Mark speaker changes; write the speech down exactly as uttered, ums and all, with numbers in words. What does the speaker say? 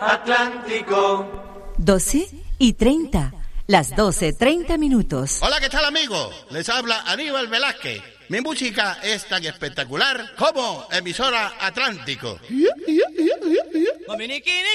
Speaker 1: Atlántico.
Speaker 2: doce y treinta. Las doce, treinta minutos.
Speaker 3: Hola, ¿qué tal, amigos? Les habla Aníbal Velázquez. Mi música es tan espectacular como emisora Atlántico.